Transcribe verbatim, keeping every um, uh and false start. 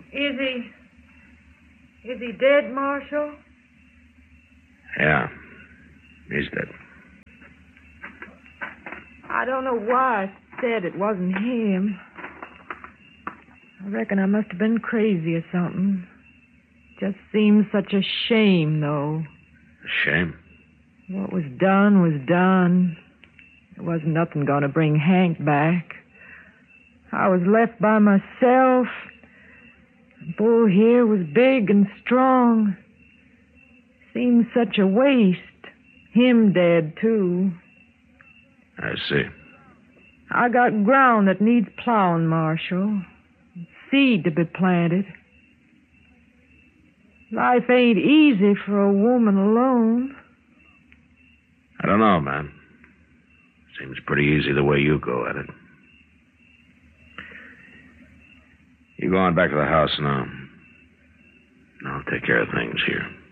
Is he... Is he dead, Marshal? Yeah, he's dead. I don't know why I said it wasn't him. I reckon I must have been crazy or something. Just seems such a shame, though. A shame? What was done was done. There wasn't nothing going to bring Hank back. I was left by myself. Bull here was big and strong. Seems such a waste. Him dead, too. I see. I got ground that needs plowing, Marshal. Seed to be planted. Life ain't easy for a woman alone. I don't know, man. Seems pretty easy the way you go at it. You go on back to the house now. I'll take care of things here.